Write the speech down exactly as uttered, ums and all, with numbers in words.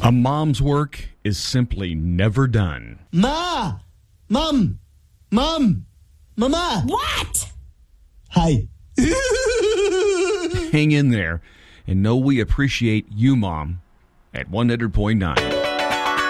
A mom's work is simply never done. Ma! Mum! Mum! Mama! What? Hi. Hang in there and know we appreciate you, Mom, at one hundred point nine.